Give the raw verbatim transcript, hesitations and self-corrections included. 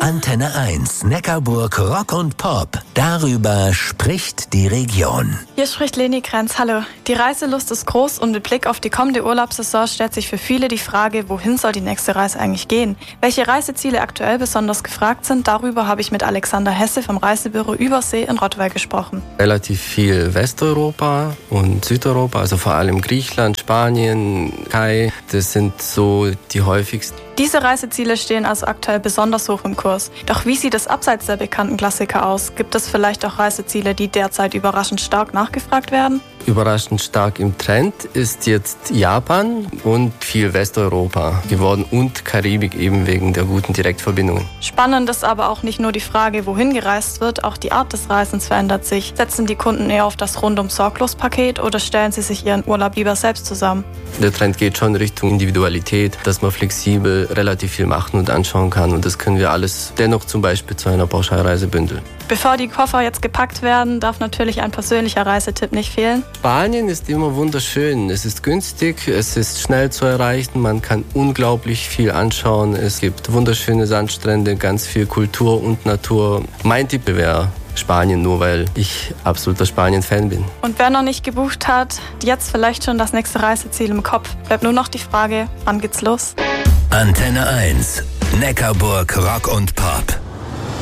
Antenne eins, Neckarburg Rock und Pop. Darüber spricht die Region. Hier spricht Leni Krenz. Hallo. Die Reiselust ist groß und mit Blick auf die kommende Urlaubssaison stellt sich für viele die Frage, wohin soll die nächste Reise eigentlich gehen? Welche Reiseziele aktuell besonders gefragt sind, darüber habe ich mit Alexander Hesse vom Reisebüro Übersee in Rottweil gesprochen. Relativ viel Westeuropa und Südeuropa, also vor allem Griechenland, Spanien, Türkei, das sind so die häufigsten. Diese Reiseziele stehen also aktuell besonders hoch im Kurs. Doch wie sieht es abseits der bekannten Klassiker aus? Gibt es vielleicht auch Reiseziele, die derzeit überraschend stark nachgefragt werden? Überraschend stark im Trend ist jetzt Japan und viel Westeuropa geworden und Karibik eben wegen der guten Direktverbindungen. Spannend ist aber auch nicht nur die Frage, wohin gereist wird, auch die Art des Reisens verändert sich. Setzen die Kunden eher auf das Rundum-Sorglos-Paket oder stellen sie sich ihren Urlaub lieber selbst zusammen? Der Trend geht schon Richtung Individualität, dass man flexibel relativ viel machen und anschauen kann und das können wir alles dennoch zum Beispiel zu einer Pauschalreise bündeln. Bevor die Koffer jetzt gepackt werden, darf natürlich ein persönlicher Reisetipp nicht fehlen. Spanien ist immer wunderschön. Es ist günstig, es ist schnell zu erreichen, man kann unglaublich viel anschauen. Es gibt wunderschöne Sandstrände, ganz viel Kultur und Natur. Mein Tipp wäre Spanien, nur weil ich absoluter Spanien-Fan bin. Und wer noch nicht gebucht hat, jetzt vielleicht schon das nächste Reiseziel im Kopf. Bleibt nur noch die Frage, wann geht's los? Antenne eins, Neckarburg Rock und Pop.